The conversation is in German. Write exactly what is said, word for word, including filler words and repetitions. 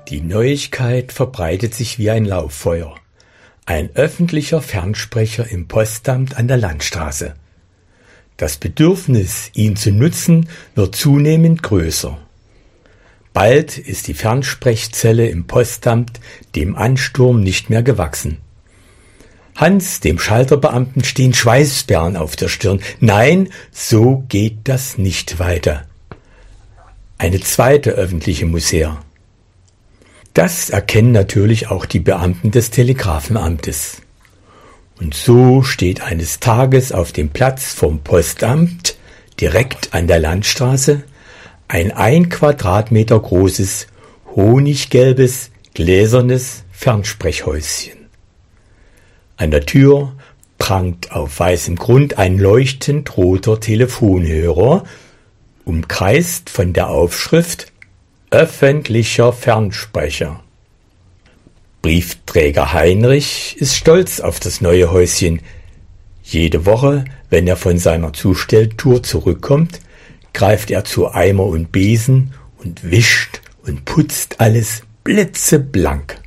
Die Neuigkeit verbreitet sich wie ein Lauffeuer. Ein öffentlicher Fernsprecher im Postamt an der Landstraße. Das Bedürfnis, ihn zu nutzen, wird zunehmend größer. Bald ist die Fernsprechzelle im Postamt dem Ansturm nicht mehr gewachsen. Hans, dem Schalterbeamten, stehen Schweißperlen auf der Stirn. Nein, so geht das nicht weiter. Eine zweite öffentliche muss her. Das erkennen natürlich auch die Beamten des Telegrafenamtes. Und so steht eines Tages auf dem Platz vom Postamt, direkt an der Landstraße, ein ein Quadratmeter großes, honiggelbes, gläsernes Fernsprechhäuschen. An der Tür prangt auf weißem Grund ein leuchtend roter Telefonhörer, umkreist von der Aufschrift Öffentlicher Fernsprecher. Briefträger Heinrich ist stolz auf das neue Häuschen. Jede Woche, wenn er von seiner Zustelltour zurückkommt, greift er zu Eimer und Besen und wischt und putzt alles blitzeblank.